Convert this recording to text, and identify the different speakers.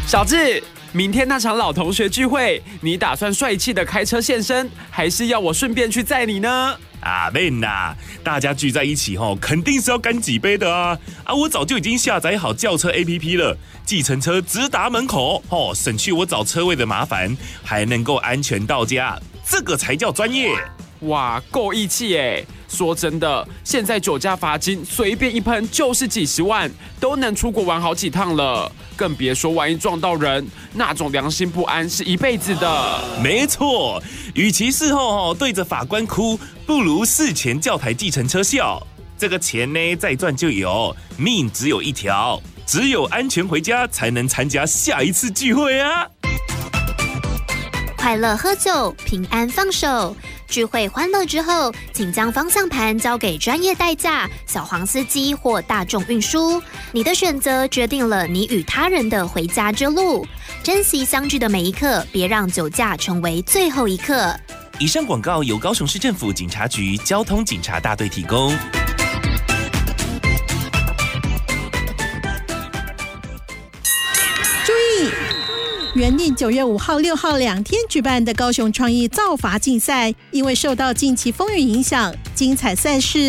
Speaker 1: 小智，明天那场老同学聚会，你打算帅气的开车现身，还是要我顺便去载你呢？
Speaker 2: 啊，man呐，大家聚在一起肯定是要干几杯的啊！我早就已经下载好轿车 APP 了，计程车直达门口，省去我找车位的麻烦，还能够安全到家，这个才叫专业。
Speaker 1: 哇，够义气耶！说真的，现在酒驾罚金随便一喷就是几十万，都能出国玩好几趟了。更别说万一撞到人，那种良心不安是一辈子的。
Speaker 2: 没错，与其事后对着法官哭，不如事前叫台计程车笑。这个钱呢，再赚就有，命只有一条，只有安全回家，才能参加下一次聚会啊！
Speaker 3: 快乐喝酒，平安放手。聚会欢乐之后，请将方向盘交给专业代驾、小黄司机或大众运输。你的选择决定了你与他人的回家之路。珍惜相聚的每一刻，别让酒驾成为最后一刻。
Speaker 2: 以上广告由高雄市政府警察局交通警察大队提供。
Speaker 4: 注意！原定9月5号、6号2天举办的高雄创意造法竞赛，因为受到近期风雨影响，精彩赛事